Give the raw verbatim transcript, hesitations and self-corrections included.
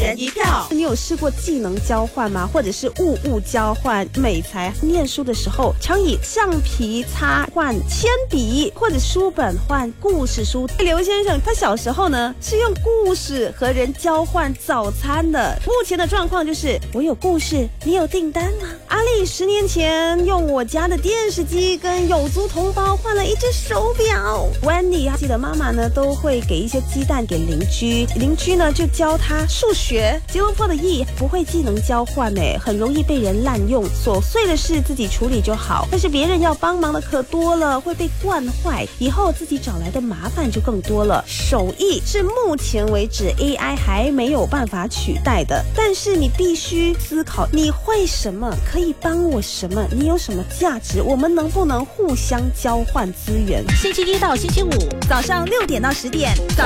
人一票。 你有试过技能交换吗？或者是物物交换？美才念书的时候，常以橡皮擦换铅笔，或者书本换故事书。刘先生他小时候呢是用故事和人交换早餐的。目前的状况就是我有故事，你有订单吗？阿丽十年前用我家的电视机跟有族同胞换了一只手表。Wendy 记得妈妈呢都会给一些鸡蛋给邻居，邻居呢就教他数学。结婚后的意义不会技能交换诶，很容易被人滥用，琐碎的事自己处理就好，但是别人要帮忙的可多了，会被惯坏，以后自己找来的麻烦就更多了。手艺是目前为止 A I 还没有办法取代的，但是你必须思考你会什么，可以帮我什么，你有什么价值，我们能不能互相交换资源。 星期一到星期五早上六点到十点。